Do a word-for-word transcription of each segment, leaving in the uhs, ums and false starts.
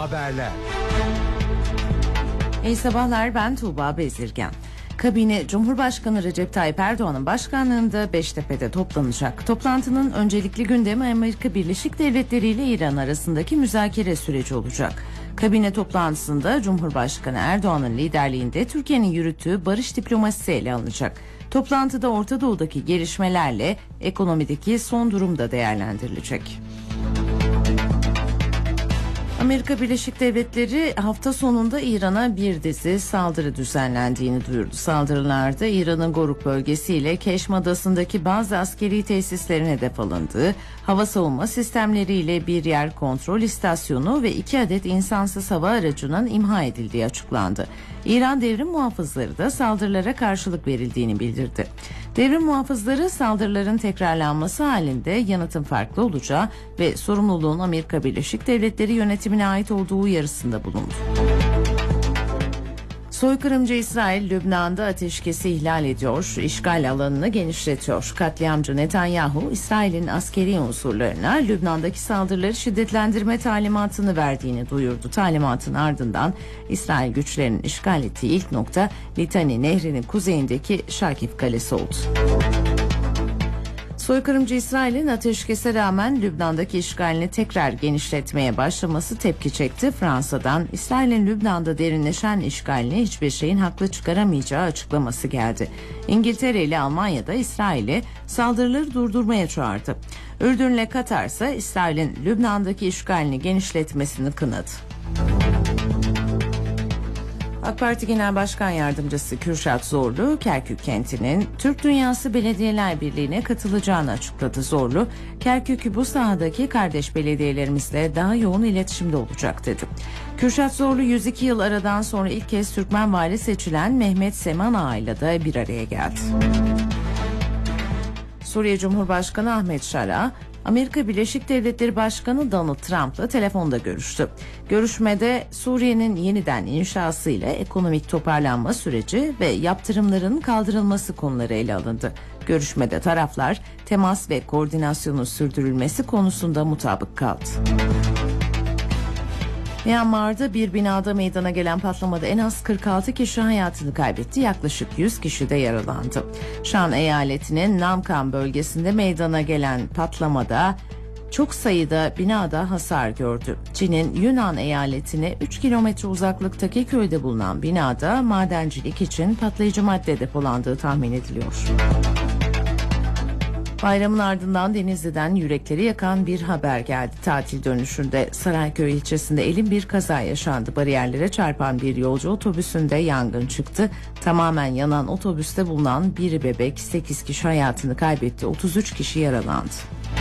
haberler. İyi sabahlar, ben Tuğba Bezirgen. Kabine, Cumhurbaşkanı Recep Tayyip Erdoğan'ın başkanlığında Beştepe'de toplanacak. Toplantının öncelikli gündemi Amerika Birleşik Devletleri ile İran arasındaki müzakere süreci olacak. Kabine toplantısında Cumhurbaşkanı Erdoğan'ın liderliğinde Türkiye'nin yürüttüğü barış diplomasisi ele alınacak. Toplantıda Orta Doğu'daki gelişmelerle ekonomideki son durum da değerlendirilecek. Amerika Birleşik Devletleri hafta sonunda İran'a bir dizi saldırı düzenlendiğini duyurdu. Saldırılarda İran'ın Goruk bölgesi ile Keşm Adası'ndaki bazı askeri tesislerin hedef alındığı, hava savunma sistemleriyle bir yer kontrol istasyonu ve iki adet insansız hava aracının imha edildiği açıklandı. İran devrim muhafızları da saldırılara karşılık verildiğini bildirdi. Devrim muhafızları saldırıların tekrarlanması halinde yanıtın farklı olacağı ve sorumluluğun Amerika Birleşik Devletleri yönetimine ait olduğu uyarısında bulundu. Soykırımcı İsrail, Lübnan'da ateşkesi ihlal ediyor, işgal alanını genişletiyor. Katliamcı Netanyahu, İsrail'in askeri unsurlarına Lübnan'daki saldırıları şiddetlendirme talimatını verdiğini duyurdu. Talimatın ardından İsrail güçlerinin işgal ettiği ilk nokta Litani Nehri'nin kuzeyindeki Şakif Kalesi oldu. Soykırımcı İsrail'in ateşkese rağmen Lübnan'daki işgalini tekrar genişletmeye başlaması tepki çekti. Fransa'dan İsrail'in Lübnan'da derinleşen işgalini hiçbir şeyin haklı çıkaramayacağı açıklaması geldi. İngiltere ile Almanya da İsrail'i saldırıları durdurmaya çağırdı. Ürdün ile Katar ise İsrail'in Lübnan'daki işgalini genişletmesini kınadı. AK Parti Genel Başkan Yardımcısı Kürşat Zorlu, Kerkük kentinin Türk Dünyası Belediyeler Birliği'ne katılacağını açıkladı. Zorlu, Kerkük bu sahadaki kardeş belediyelerimizle daha yoğun iletişimde olacak dedi. Kürşat Zorlu, yüz iki yıl aradan sonra ilk kez Türkmen vali seçilen Mehmet Seman Ağa ile de bir araya geldi. Suriye Cumhurbaşkanı Ahmet Şara, Amerika Birleşik Devletleri Başkanı Donald Trump'la telefonda görüştü. Görüşmede Suriye'nin yeniden inşası ile ekonomik toparlanma süreci ve yaptırımların kaldırılması konuları ele alındı. Görüşmede taraflar temas ve koordinasyonun sürdürülmesi konusunda mutabık kaldı. Myanmar'da bir binada meydana gelen patlamada en az kırk altı kişi hayatını kaybetti, yaklaşık yüz kişi de yaralandı. Şan eyaletinin Namkan bölgesinde meydana gelen patlamada çok sayıda binada hasar gördü. Çin'in Yunnan eyaletine üç kilometre uzaklıktaki köyde bulunan binada madencilik için patlayıcı madde depolandığı tahmin ediliyor. Bayramın ardından Denizli'den yürekleri yakan bir haber geldi. Tatil dönüşünde Sarayköy ilçesinde elin bir kaza yaşandı. Bariyerlere çarpan bir yolcu otobüsünde yangın çıktı. Tamamen yanan otobüste bulunan bir bebek, sekiz kişi hayatını kaybetti. otuz üç kişi yaralandı.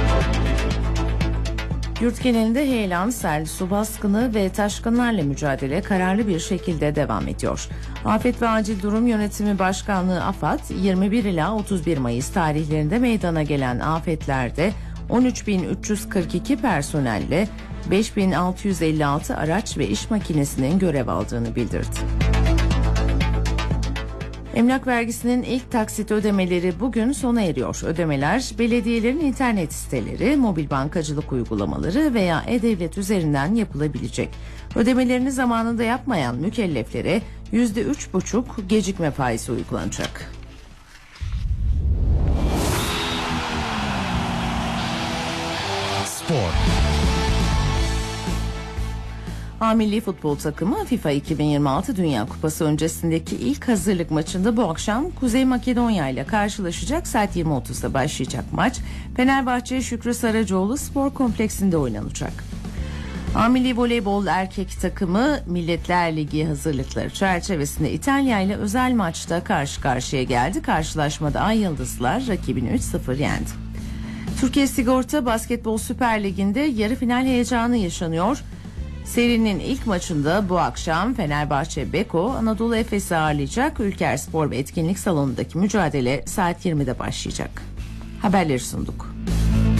Yurt genelinde heyelan, sel, su baskını ve taşkınlarla mücadele kararlı bir şekilde devam ediyor. Afet ve Acil Durum Yönetimi Başkanlığı AFAD, yirmi bir ila otuz bir Mayıs tarihlerinde meydana gelen afetlerde on üç bin üç yüz kırk iki personelle beş bin altı yüz elli altı araç ve iş makinesinin görev aldığını bildirdi. Emlak vergisinin ilk taksit ödemeleri bugün sona eriyor. Ödemeler belediyelerin internet siteleri, mobil bankacılık uygulamaları veya e-devlet üzerinden yapılabilecek. Ödemelerini zamanında yapmayan mükelleflere yüzde üç buçuk gecikme faizi uygulanacak. Spor. A Milli Futbol Takımı FIFA iki bin yirmi altı Dünya Kupası öncesindeki ilk hazırlık maçında bu akşam Kuzey Makedonya ile karşılaşacak. Saat yirmi otuzda başlayacak maç Fenerbahçe Şükrü Saracoğlu Spor Kompleksinde oynanacak. A Milli Voleybol Erkek Takımı Milletler Ligi hazırlıkları çerçevesinde İtalya ile özel maçta karşı karşıya geldi. Karşılaşmada Ay Yıldızlar rakibini üç sıfır yendi. Türkiye Sigorta Basketbol Süper Ligi'nde yarı final heyecanı yaşanıyor. Serinin ilk maçında bu akşam Fenerbahçe Beko Anadolu Efes'i ağırlayacak. Ülker Spor ve Etkinlik Salonu'ndaki mücadele saat yirmide başlayacak. Haberleri sunduk.